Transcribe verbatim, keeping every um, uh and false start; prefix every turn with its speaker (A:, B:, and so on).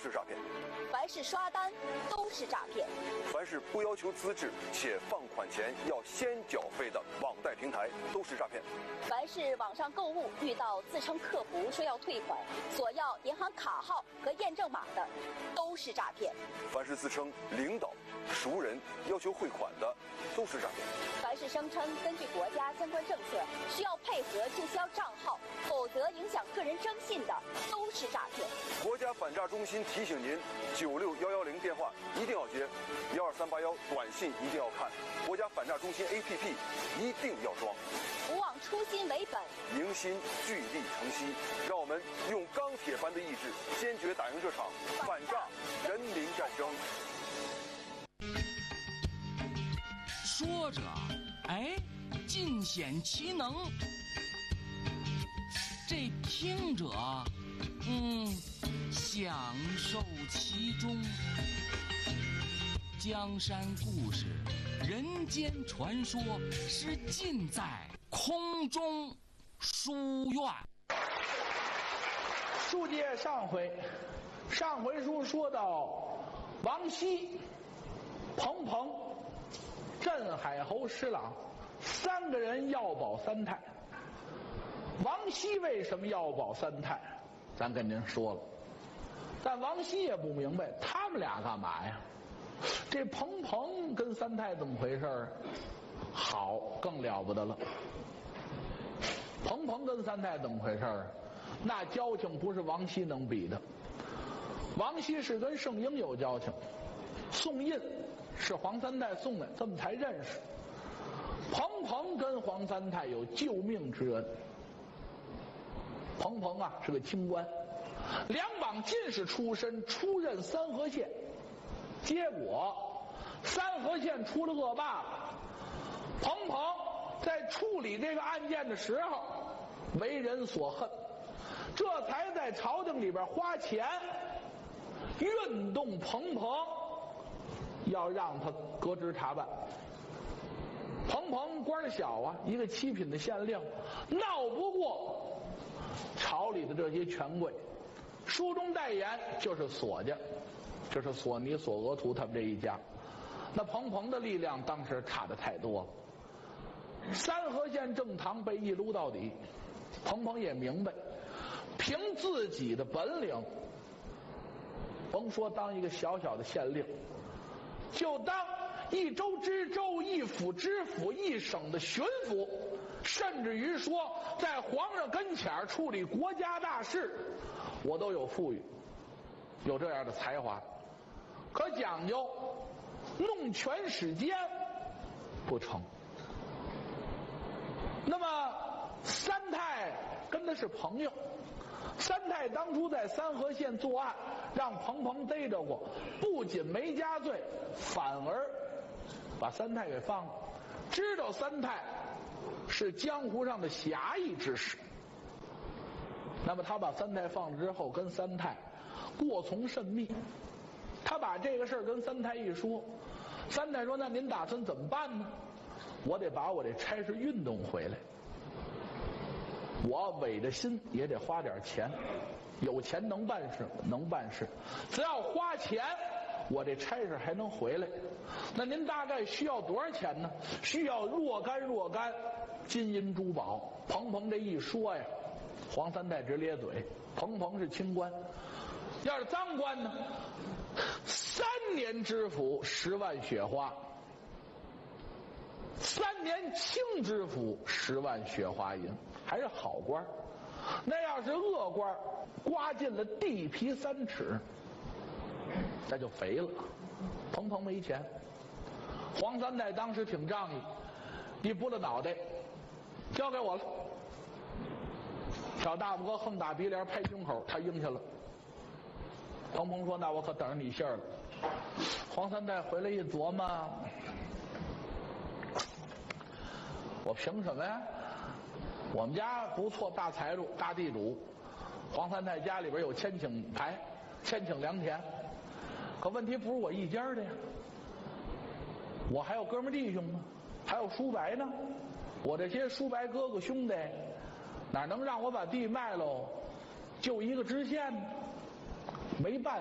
A: 是诈骗。
B: 凡是刷单都是诈骗。
A: 凡是不要求资质且放款前要先缴费的网贷平台都是诈骗。
B: 凡是网上购物遇到自称客服说要退款，索要银行卡号和验证码的都是诈骗。
A: 凡是自称领导、熟人要求汇款的都是诈骗。
B: 凡是声称根据国家相关政策需要配合注销账号，否则影响个人征信的都是诈骗。
A: 国家反诈中心提醒您：九六幺幺零电话一定要接，幺二三八幺短信一定要看，国家反诈中心 A P P 一定要装。
B: 不忘初心为本，
A: 迎新聚力成西，让我们用钢铁般的意志，坚决打赢这场反诈人民战争。
C: 说着，哎，尽显其能；这听者，嗯，享受其中。江山故事，人间传说，是尽在空中书院。
D: 书接上回，上回书说到王熙、彭彭、镇海侯施琅三个人要保三太。王熙为什么要保三太？咱跟您说了，但王熙也不明白他们俩干嘛呀？这彭彭跟三太怎么回事？好，更了不得了。彭彭跟三太怎么回事？那交情不是王熙能比的。王熙是跟圣婴有交情，送印是黄三太送的，这么才认识。彭彭跟黄三太有救命之恩。彭彭啊是个清官，两榜进士出身，出任三河县。结果三河县出了恶霸了，彭彭在处理这个案件的时候为人所恨，这才在朝廷里边花钱运动彭彭，要让他革职查办。彭彭官小啊，一个七品的县令，闹不过朝里的这些权贵。书中代言就是索家，这是索尼、索额图他们这一家。那彭彭的力量当时差得太多了，三河县正堂被一撸到底。彭彭也明白，凭自己的本领，甭说当一个小小的县令，就当一州之州、一府之府、一省的巡抚，甚至于说在皇上跟前处理国家大事，我都有富裕，有这样的才华。可讲究弄权使奸不成。那么三太跟他是朋友，三太当初在三河县作案，让彭彭逮着过，不仅没加罪，反而把三太给放了。知道三太是江湖上的侠义之士，那么他把三太放了之后，跟三太过从甚密。他把这个事儿跟三太一说，三太说：“那您打算怎么办呢？我得把我这差事运动回来，我违着心也得花点钱，有钱能办事，能办事，只要花钱，我这差事还能回来。那您大概需要多少钱呢？需要若干若干金银珠宝。”彭彭这一说呀，黄三太直咧嘴。彭彭是清官，要是赃官呢，三年知府十万雪花，三年清知府十万雪花银，还是好官。那要是恶官，刮进了地皮三尺，那就肥了。彭彭没钱，黄三太当时挺仗义，一拨了脑袋，交给我了。小大拇哥横打鼻梁拍胸口，他应下了。彭彭说：“那我可等着你信儿了。”黄三太回来一琢磨，我凭什么呀？我们家不错，大财主、大地主。黄三太家里边有千顷牌、千顷良田，可问题不是我一家的呀，我还有哥们弟兄呢，还有叔伯呢。我这些叔伯哥哥兄弟，哪能让我把地卖喽？就一个知县呢，没办